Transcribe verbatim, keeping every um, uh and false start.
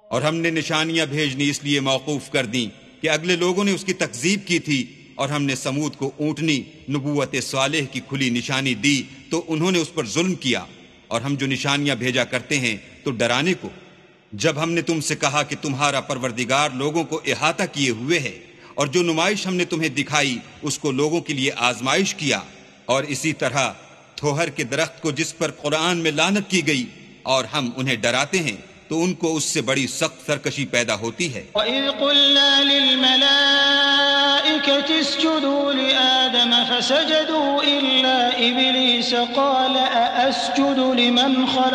और हमने निशानियां भेजनी इसलिए मौकूफ कर दी कि अगले लोगों ने उसकी तकजीब की थी, और हमने समूद को ऊँटनी नबूवत सालेह की खुली निशानी दी तो उन्होंने उस पर जुल्म किया। और हम जो निशानियां भेजा करते हैं तो डराने को, जब हमने तुमसे कहा कि तुम्हारा परवरदिगार लोगों को इहाता किए हुए है, और जो नुमाइश हमने तुम्हें दिखाई उसको लोगों के लिए आजमाइश किया। और इसी तरह थोहर के दरख्त को जिस पर कुरान में लानत की गई और हम उन्हें डराते हैं तो उनको उससे बड़ी सख्त सरकशी पैदा होती है।